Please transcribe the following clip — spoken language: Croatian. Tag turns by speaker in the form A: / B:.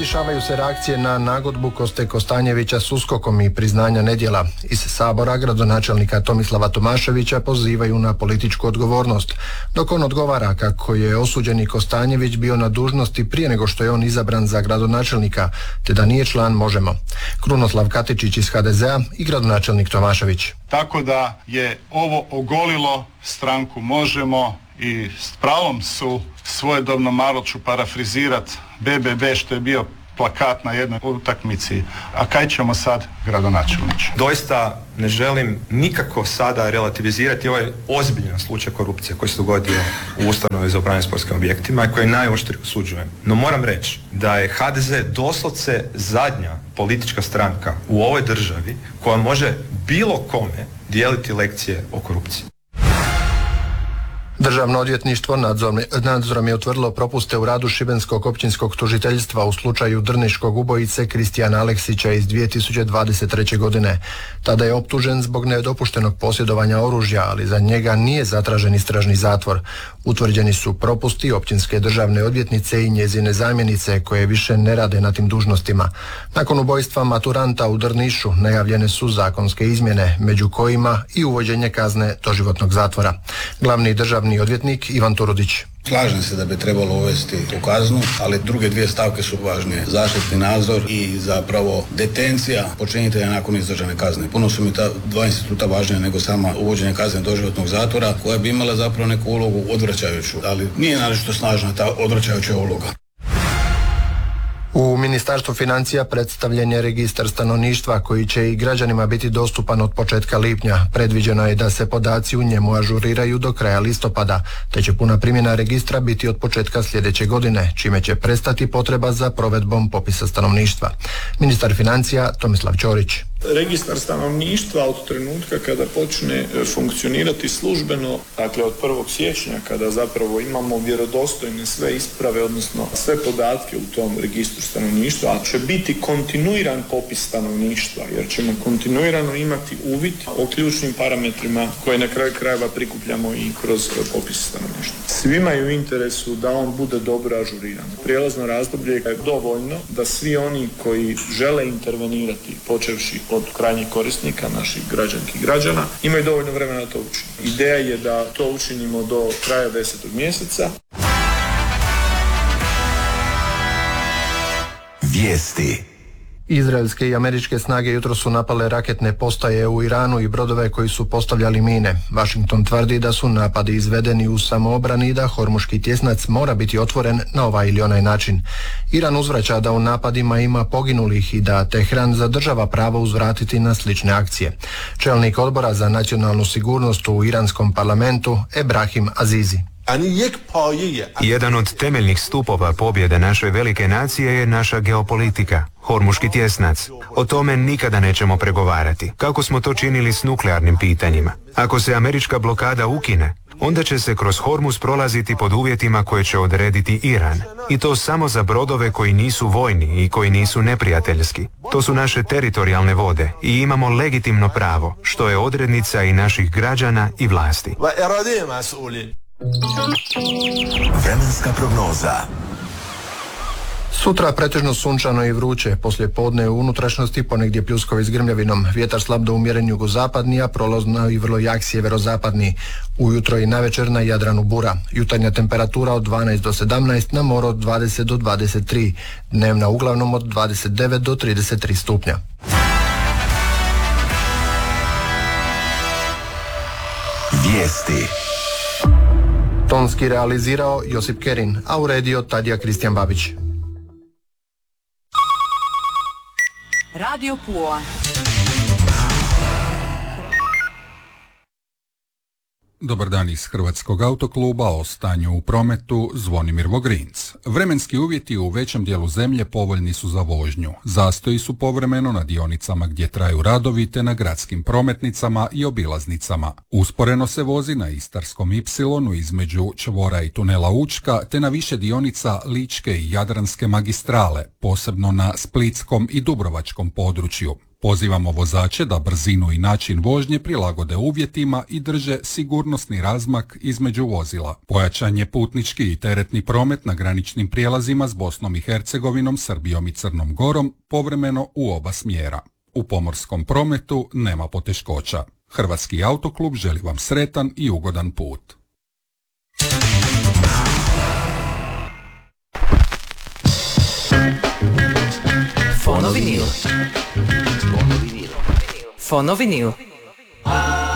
A: Istišavaju se reakcije na nagodbu Koste Kostanjevića s USKOK-om i priznanja nedjela. Iz Sabora gradonačelnika Tomislava Tomaševića pozivaju na političku odgovornost, dok on odgovara kako je osuđeni Kostanjević bio na dužnosti prije nego što je on izabran za gradonačelnika, te da nije član Možemo. Krunoslav Katičić iz HDZ-a i gradonačelnik Tomašević.
B: Tako da je ovo ogolilo stranku Možemo i s pravom su svojedobno, malo ću parafrizirat, BBB što je bio plakat na jednoj utakmici. A kaj ćemo sad, gradonačelniče?
C: Doista ne želim nikako sada relativizirati ovaj ozbiljan slučaj korupcije koji se dogodio u ustanovi za upravljanje sportskim objektima i koji najoštrije osuđujem. No moram reći da je HDZ doslovce zadnja politička stranka u ovoj državi koja može bilo kome dijeliti lekcije o korupciji.
A: Državno odvjetništvo nadzorom je utvrdilo propuste u radu Šibenskog općinskog tužiteljstva u slučaju drniškog ubojice Kristijana Aleksića iz 2023. godine. Tada je optužen zbog nedopuštenog posjedovanja oružja, ali za njega nije zatražen istražni zatvor. Utvrđeni su propusti općinske državne odvjetnice i njezine zamjenice koje više ne rade na tim dužnostima. Nakon ubojstva maturanta u Drnišu najavljene su zakonske izmjene, među kojima i uvođenje kazne doživotnog zatvora. Glavni državni odvjetnik Ivan Turudić.
D: Slažem se da bi trebalo uvesti tu kaznu, ali druge dvije stavke su važnije. Zaštitni nadzor i zapravo detencija počinitelja nakon izdržane kazne. Puno su mi ta dva instituta važnija nego sama uvođenje kazne doživotnog zatvora, koja bi imala zapravo neku ulogu odvraćajuću, ali nije naročito snažna ta odvraćajuća uloga.
A: U Ministarstvu financija predstavljen je registar stanovništva koji će i građanima biti dostupan od početka lipnja. Predviđeno je da se podaci u njemu ažuriraju do kraja listopada, te će puna primjena registra biti od početka sljedeće godine, čime će prestati potreba za provedbom popisa stanovništva. Ministar financija Tomislav Ćorić.
E: Registar stanovništva od trenutka kada počne funkcionirati službeno, dakle od 1. siječnja kada zapravo imamo vjerodostojne sve isprave, odnosno sve podatke u tom registru stanovništva, a će biti kontinuiran popis stanovništva, jer ćemo kontinuirano imati uvid o ključnim parametrima koje na kraju krajeva prikupljamo i kroz popis stanovništva. Svima je u interesu da on bude dobro ažuriran. Prijelazno razdoblje je dovoljno da svi oni koji žele intervenirati, počevši od krajnjih korisnika, naših građanki i građana, imaju dovoljno vremena da to učinimo. Ideja je da to učinimo do kraja 10. mjeseca.
F: Vijesti.
A: Izraelske i američke snage jutro su napale raketne postaje u Iranu i brodove koji su postavljali mine. Washington tvrdi da su napadi izvedeni u samoobrani i da Hormuški tjesnac mora biti otvoren na ovaj ili onaj način. Iran uzvraća da u napadima ima poginulih i da Tehran zadržava pravo uzvratiti na slične akcije. Čelnik odbora za nacionalnu sigurnost u iranskom parlamentu Ebrahim Azizi.
G: Jedan od temeljnih stupova pobjede naše velike nacije je naša geopolitika, Hormuški tjesnac. O tome nikada nećemo pregovarati, kako smo to činili s nuklearnim pitanjima. Ako se američka blokada ukine, onda će se kroz Hormuz prolaziti pod uvjetima koje će odrediti Iran. I to samo za brodove koji nisu vojni i koji nisu neprijateljski. To su naše teritorijalne vode i imamo legitimno pravo, što je odrednica i naših građana i vlasti.
F: Vremenska prognoza.
A: Sutra pretežno sunčano i vruće, poslije podne u unutrašnjosti ponegdje pljuskovi s grmljavinom, vjetar slab do umjeren jugozapadni, a prolazno i vrlo jak sjeverozapadni. Ujutro i navečer na Jadranu bura. Jutarnja temperatura od 12 do 17, na moru od 20 do 23, dnevna uglavnom od 29 do 33 stupnja.
F: Vijesti.
A: Tonski realizirao Josip Kerin, a uredio Tadija Kristijan Babić.
H: Radio Pula.
I: Dobar dan iz Hrvatskog autokluba, o stanju u prometu Zvonimir Vogrinc. Vremenski uvjeti u većem dijelu zemlje povoljni su za vožnju. Zastoji su povremeno na dionicama gdje traju radovi te na gradskim prometnicama i obilaznicama. Usporeno se vozi na Istarskom Y između čvora i tunela Učka te na više dionica Ličke i Jadranske magistrale, posebno na Splitskom i Dubrovačkom području. Pozivamo vozače da brzinu i način vožnje prilagode uvjetima i drže sigurnosni razmak između vozila. Pojačan je putnički i teretni promet na graničnim prijelazima s Bosnom i Hercegovinom, Srbijom i Crnom Gorom, povremeno u oba smjera. U pomorskom prometu nema poteškoća. Hrvatski autoklub želi vam sretan i ugodan put.
H: Fono vinil. Fono vinil.